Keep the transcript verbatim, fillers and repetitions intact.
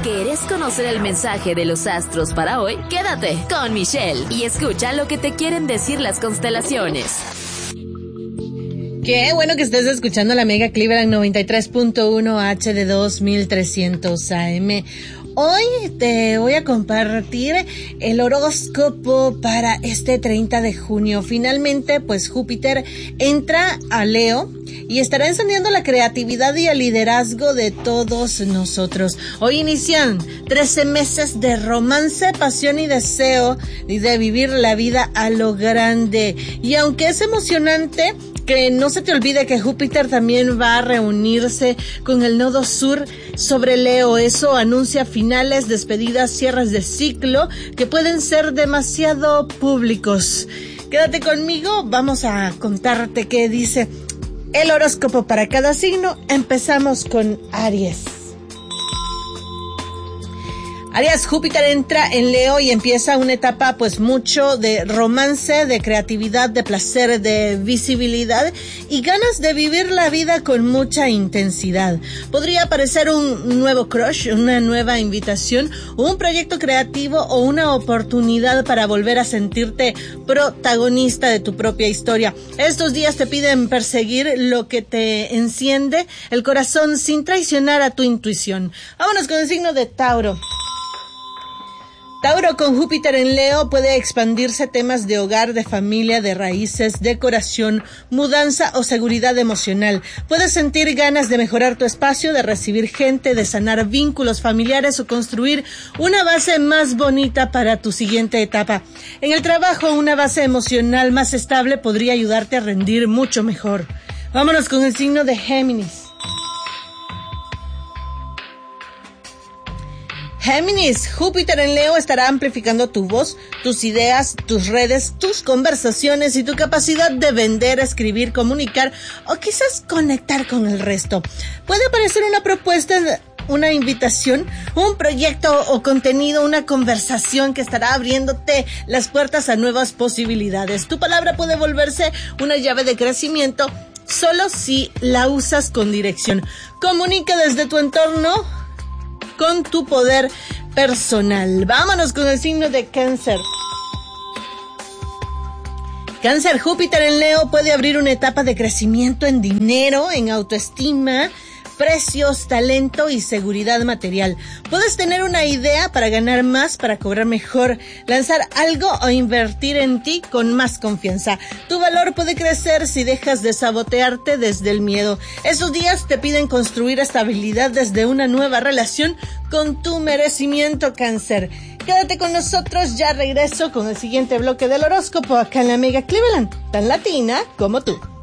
¿Quieres conocer el mensaje de los astros para hoy? Quédate con Michelle y escucha lo que te quieren decir las constelaciones. Qué bueno que estés escuchando la Mega Cleveland noventa y tres punto uno H D dos mil trescientos A M. Hoy te voy a compartir el horóscopo para este treinta de junio. Finalmente, pues Júpiter entra a Leo y estará encendiendo la creatividad y el liderazgo de todos nosotros. Hoy inician trece meses de romance, pasión y deseo de vivir la vida a lo grande. Y aunque es emocionante, que no se te olvide que Júpiter también va a reunirse con el nodo sur sobre Leo. Eso anuncia finales, despedidas, cierres de ciclo que pueden ser demasiado públicos. Quédate conmigo, vamos a contarte qué dice el horóscopo para cada signo. Empezamos con Aries. Aries, Júpiter entra en Leo y empieza una etapa pues mucho de romance, de creatividad, de placer, de visibilidad y ganas de vivir la vida con mucha intensidad. Podría aparecer un nuevo crush, una nueva invitación, un proyecto creativo o una oportunidad para volver a sentirte protagonista de tu propia historia. Estos días te piden perseguir lo que te enciende el corazón sin traicionar a tu intuición. Vámonos con el signo de Tauro. Tauro, con Júpiter en Leo puede expandirse temas de hogar, de familia, de raíces, decoración, mudanza o seguridad emocional. Puedes sentir ganas de mejorar tu espacio, de recibir gente, de sanar vínculos familiares o construir una base más bonita para tu siguiente etapa. En el trabajo, una base emocional más estable podría ayudarte a rendir mucho mejor. Vámonos con el signo de Géminis. Géminis, Júpiter en Leo estará amplificando tu voz, tus ideas, tus redes, tus conversaciones y tu capacidad de vender, escribir, comunicar o quizás conectar con el resto. Puede aparecer una propuesta, una invitación, un proyecto o contenido, una conversación que estará abriéndote las puertas a nuevas posibilidades. Tu palabra puede volverse una llave de crecimiento solo si la usas con dirección. Comunica desde tu entorno con tu poder personal. Vámonos con el signo de Cáncer. Cáncer, Júpiter en Leo puede abrir una etapa de crecimiento en dinero, en autoestima, precios, talento y seguridad material. Puedes tener una idea para ganar más, para cobrar mejor, lanzar algo o invertir en ti con más confianza. Tu valor puede crecer si dejas de sabotearte desde el miedo. Esos días te piden construir estabilidad desde una nueva relación con tu merecimiento, Cáncer. Quédate con nosotros, ya regreso con el siguiente bloque del horóscopo acá en la Mega Cleveland, tan latina como tú.